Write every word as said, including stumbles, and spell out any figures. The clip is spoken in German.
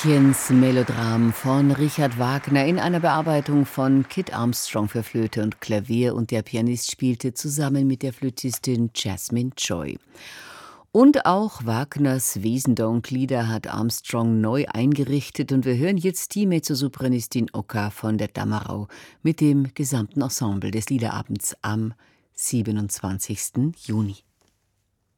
Gretchens Melodram von Richard Wagner in einer Bearbeitung von Kit Armstrong für Flöte und Klavier, und der Pianist spielte zusammen mit der Flötistin Jasmine Joy. Und auch Wagners Wesendonck-Lieder hat Armstrong neu eingerichtet, und wir hören jetzt die Mezzosopranistin Oka von der Dammerau mit dem gesamten Ensemble des Liederabends am siebenundzwanzigsten Juni.